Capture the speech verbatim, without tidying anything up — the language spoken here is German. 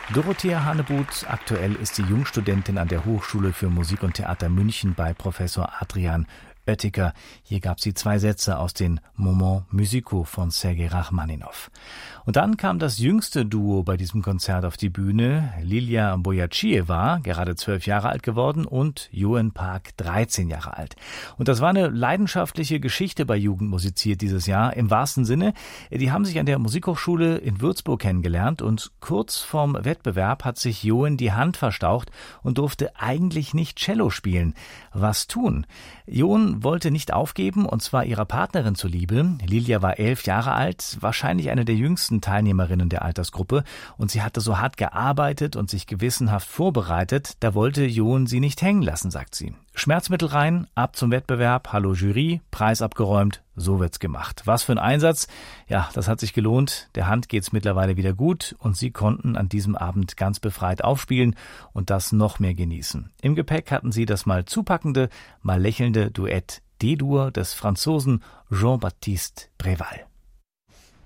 Dorothea Hanebuth, aktuell ist sie Jungstudentin an der Hochschule für Musik und Theater München bei Professor Adrian Oettiker. Hier gab sie zwei Sätze aus den Moments musicaux von Sergei Rachmaninow. Und dann kam das jüngste Duo bei diesem Konzert auf die Bühne. Lilia Bojacieva, gerade zwölf Jahre alt geworden, und Joen Park, dreizehn Jahre alt. Und das war eine leidenschaftliche Geschichte bei Jugend musiziert dieses Jahr, im wahrsten Sinne. Die haben sich an der Musikhochschule in Würzburg kennengelernt und kurz vorm Wettbewerb hat sich Joen die Hand verstaucht und durfte eigentlich nicht Cello spielen. Was tun? Joen wollte nicht aufgeben, und zwar ihrer Partnerin zuliebe. Lilia war elf Jahre alt, wahrscheinlich eine der jüngsten Teilnehmerinnen der Altersgruppe, und sie hatte so hart gearbeitet und sich gewissenhaft vorbereitet, da wollte Joen sie nicht hängen lassen, sagt sie. Schmerzmittel rein, ab zum Wettbewerb, hallo Jury, Preis abgeräumt, so wird's gemacht. Was für ein Einsatz, ja, das hat sich gelohnt, der Hand geht's mittlerweile wieder gut und sie konnten an diesem Abend ganz befreit aufspielen und das noch mehr genießen. Im Gepäck hatten sie das mal zupackende, mal lächelnde Duett D-Dur des Franzosen Jean-Baptiste Préval.